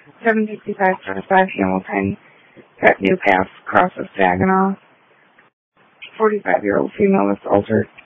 765 Hamilton, at New Pass, across of Saginaw. 45-year-old female assaulter